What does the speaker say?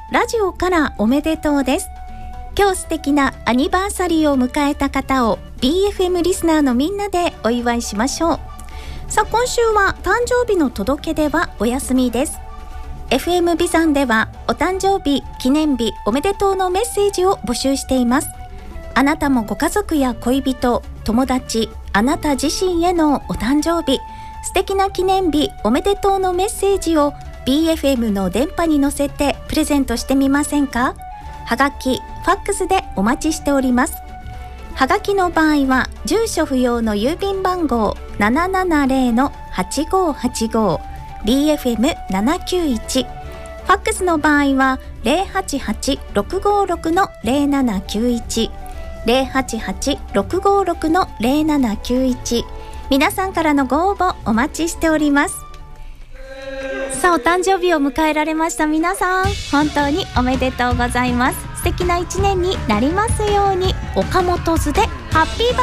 ラジオからおめでとうです。今日素敵なアニバーサリーを迎えた方を BFM リスナーのみんなでお祝いしましょう。さあ今週は誕生日の届け出はお休みです。 FM ビザンではお誕生日、記念日、おめでとうのメッセージを募集しています。あなたもご家族や恋人、友達、あなた自身へのお誕生日、素敵な記念日、おめでとうのメッセージを BFM の電波に乗せてプレゼントしてみませんか？はがき、ファックスでお待ちしております。はがきの場合は住所不要の郵便番号 770-8585 BFM791、 ファックスの場合は 088-656-0791 088-656-0791。 皆さんからのご応募お待ちしております。さあお誕生日を迎えられました皆さん、本当におめでとうございます。素敵な一年になりますように。岡本図でハッピーバー